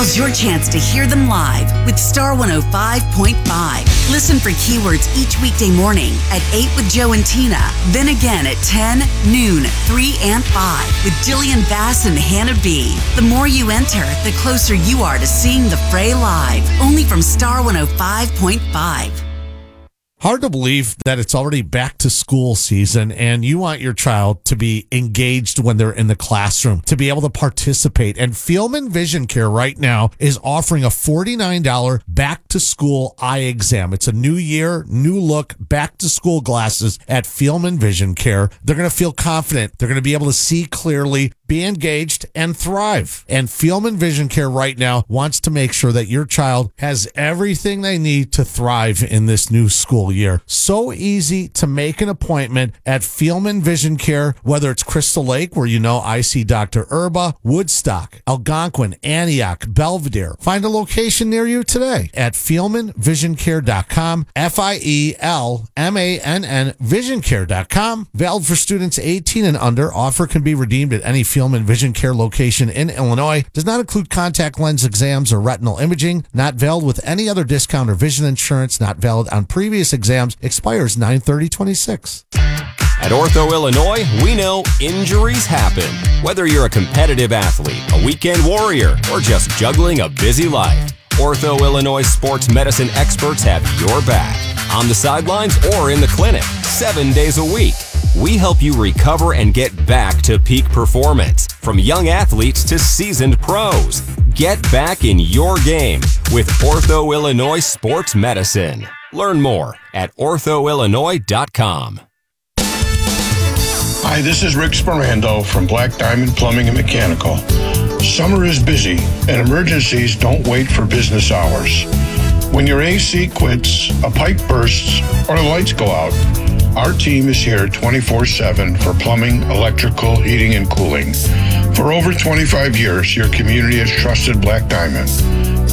Now's your chance to hear them live with Star 105.5. Listen for keywords each weekday morning at 8 with Joe and Tina. Then again at 10, noon, 3, and 5 with Jillian Bass and Hannah B. The more you enter, the closer you are to seeing the fray live. Only from Star 105.5. Hard to believe that it's already back to school season and you want your child to be engaged when they're in the classroom, to be able to participate. And Fielman Vision Care right now is offering a $49 back to school eye exam. It's a new year, new look, back to school glasses at Fielman Vision Care. They're going to feel confident. They're going to be able to see clearly, be engaged, and thrive. And Fielman Vision Care right now wants to make sure that your child has everything they need to thrive in this new school year. So easy to make an appointment at Fielman Vision Care, whether it's Crystal Lake, where I see Dr. Erba, Woodstock, Algonquin, Antioch, Belvedere. Find a location near you today at FielmanVisionCare.com, FIELMANN VisionCare.com. Valid for students 18 and under. Offer can be redeemed at any Fielman Vision Care location in Illinois. Does not include contact lens exams or retinal imaging. Not valid with any other discount or vision insurance. Not valid on previous exams. Expires 9/30/26. At Ortho Illinois, we know injuries happen. Whether you're a competitive athlete, a weekend warrior, or just juggling a busy life, Ortho Illinois sports medicine experts have your back. On the sidelines or in the clinic, 7 days a week. We help you recover and get back to peak performance. From young athletes to seasoned pros. Get back in your game with Ortho Illinois Sports Medicine. Learn more at orthoillinois.com. Hi, this is Rick Sperando from Black Diamond Plumbing and Mechanical. Summer is busy and emergencies don't wait for business hours. When your AC quits, a pipe bursts, or the lights go out, our team is here 24/7 for plumbing, electrical, heating, and cooling. For over 25 years, your community has trusted Black Diamond.